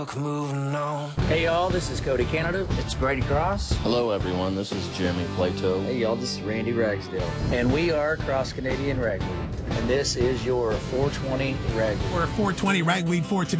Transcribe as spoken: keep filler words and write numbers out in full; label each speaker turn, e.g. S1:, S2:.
S1: Moving on.
S2: Hey y'all, this is Cody Canada. It's Brady Cross.
S3: Hello everyone, this is Jeremy Plato.
S2: Hey y'all, this is Randy Ragsdale. And we are Cross Canadian Ragweed. And this is your four twenty Ragweed.
S4: We're four twenty Ragweed for today.